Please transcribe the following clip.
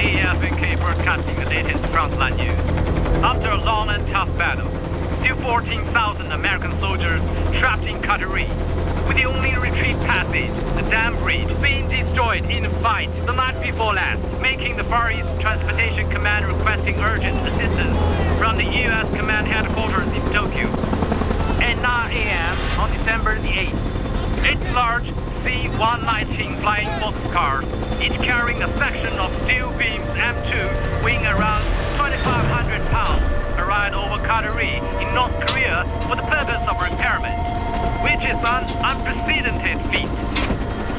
AFNK broadcasting the latest frontline news. After a long and tough battle, still 14,000 American soldiers trapped in Qatari, with the only retreat passage, the dam bridge, being destroyed in a fight the night before last, making the Far East Transportation Command requesting urgent assistance from the U.S. Command Headquarters in Tokyo. At 9 a.m. on December the 8th, 8 large C-119 flying boxcars, each carrying a section of steel beams M2 weighing around 2,500 pounds, arrived over Qatari in North Korea for the purpose of repairment, which is an unprecedented feat.